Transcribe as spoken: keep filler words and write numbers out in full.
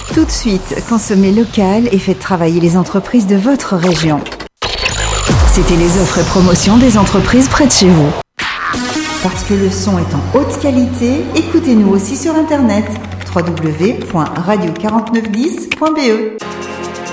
Tout de suite, consommez local et faites travailler les entreprises de votre région. C'était les offres et promotions des entreprises près de chez vous. Parce que le son est en haute qualité, écoutez-nous aussi sur internet w w w point radio quarante-neuf dix point b e.